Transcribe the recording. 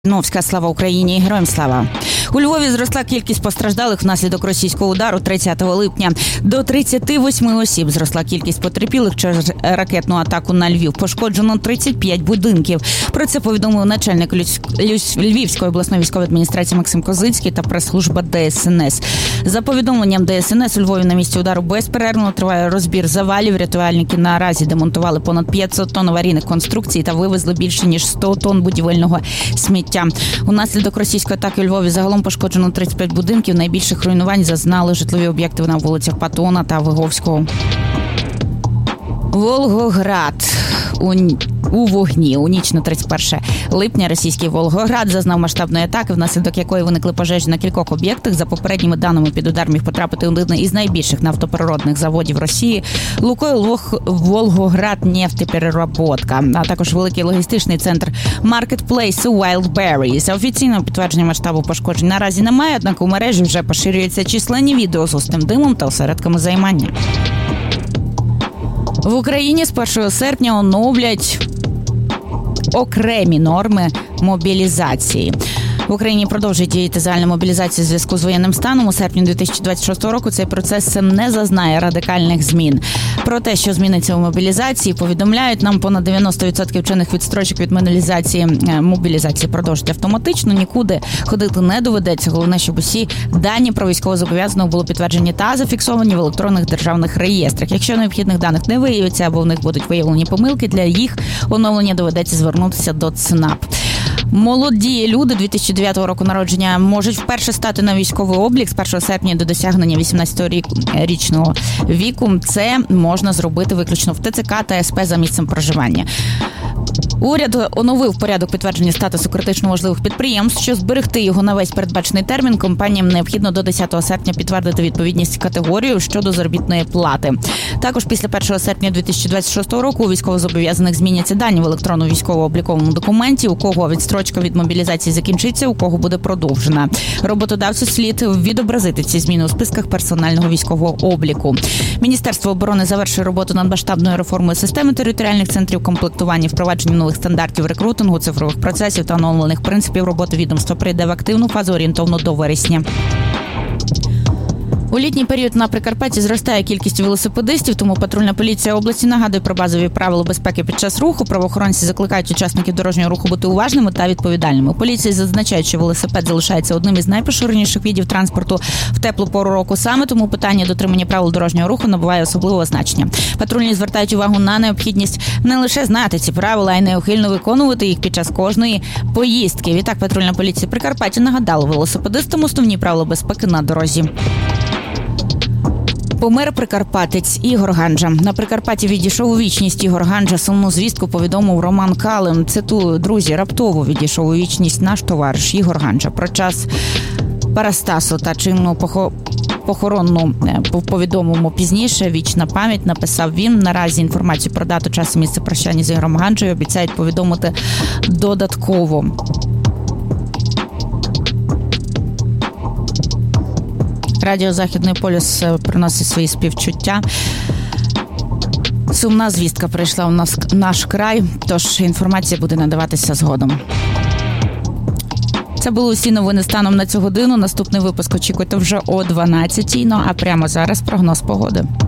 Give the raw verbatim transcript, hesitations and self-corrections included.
Новська, слава Україні, героям слава. У Львові зросла кількість постраждалих внаслідок російського удару тридцятого липня. До тридцяти восьми осіб зросла кількість потерпілих через ракетну атаку на Львів. Пошкоджено тридцять п'ять будинків. Про це повідомив начальник Львівської обласної військової адміністрації Максим Козицький та прес-служба Де Ес Ен Ес. За повідомленням Де Ес Ен Ес, у Львові на місці удару безперервно триває розбір завалів. Рятувальники наразі демонтували понад п'ятсот тонн аварійних конструкцій та вивезли більше ніж сто тонн будівельного сміття. Унаслідок російської атаки у Львові загалом пошкоджено тридцять п'ять будинків. Найбільших руйнувань зазнали житлові об'єкти на вулицях Патона та Виговського. Волгоград у, у вогні. У ніч на тридцять перше липня російський Волгоград зазнав масштабної атаки, внаслідок якої виникли пожежі на кількох об'єктах. За попередніми даними, під удар міг потрапити один із найбільших нафтопереробних заводів Росії – Лукойл Волгограднефтепереработка, а також великий логістичний центр маркетплейсу Wildberries. Офіційного підтвердження масштабу пошкоджень наразі немає, однак у мережі вже поширюються численні відео з густим димом та осередками займання. В Україні з першого серпня оновлять окремі норми мобілізації. В Україні продовжує діяти загальна мобілізація у зв'язку з воєнним станом. У серпні дві тисячі двадцять шостого року цей процес не зазнає радикальних змін. Про те, що зміниться у мобілізації, повідомляють нам понад дев'яносто відсотків чинних відстрочок від мобілізації, мобілізації продовжать автоматично, нікуди ходити не доведеться. Головне, щоб усі дані про військовозобов'язаного були підтверджені та зафіксовані в електронних державних реєстрах. Якщо необхідних даних не виявиться або в них будуть виявлені помилки, для їх оновлення доведеться звернутися до ЦНАП. Молоді люди дві тисячі дев'ятого року народження можуть вперше стати на військовий облік з першого серпня до досягнення вісімнадцятирічного віку. Це можна зробити виключно в Те Це Ка та Ес Пе за місцем проживання. Уряд оновив порядок підтвердження статусу критично важливих підприємств. Щоб зберегти його на весь передбачений термін, компаніям необхідно до десятого серпня підтвердити відповідність категорію щодо заробітної плати. Також після першого серпня дві тисячі двадцять шостого року у військовозобов'язаних зміняться дані в електронному військово-обліковому документі, у кого відстрочка від мобілізації закінчиться, у кого буде продовжена. Роботодавцю слід відобразити ці зміни у списках персонального військового обліку. Міністерство оборони завершує роботу над масштабною реформою системи територіальних центрів комплектування, впровадження нових стандартів рекрутингу, цифрових процесів та оновлених принципів роботи відомства прийде в активну фазу орієнтовно до вересня. У літній період на Прикарпатті зростає кількість велосипедистів, тому патрульна поліція області нагадує про базові правила безпеки під час руху. Правоохоронці закликають учасників дорожнього руху бути уважними та відповідальними. У поліції зазначають, що велосипед залишається одним із найпоширеніших видів транспорту в теплу пору року. Саме тому питання дотримання правил дорожнього руху набуває особливого значення. Патрульні звертають увагу на необхідність не лише знати ці правила, а й неухильно виконувати їх під час кожної поїздки. Відтак патрульна поліція Прикарпаття нагадала велосипедистам основні правила безпеки на дорозі. Помер прикарпатець Ігор Ганджа. На Прикарпатті відійшов у вічність Ігор Ганджа. Сумну звістку повідомив Роман Калим. Цитую: друзі, раптово відійшов у вічність наш товариш Ігор Ганджа. Про час парастасу та чинну похо... похоронну повідомимо пізніше. Вічна пам'ять, написав він. Наразі інформацію про дату, час і місце прощання з Ігорем Ганджею обіцяють повідомити додатково. Радіо Західний полюс приносить свої співчуття. Сумна звістка прийшла у нас наш край, тож інформація буде надаватися згодом. Це були усі новини станом на цю годину. Наступний випуск очікуйте вже о дванадцятій. Ну а прямо зараз прогноз погоди.